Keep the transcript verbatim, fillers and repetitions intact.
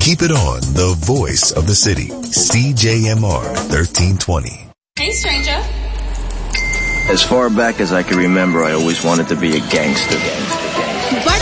Keep it on, the voice of the city. C J M R thirteen twenty. Hey, stranger. As far back as I can remember, I always wanted to be a gangster.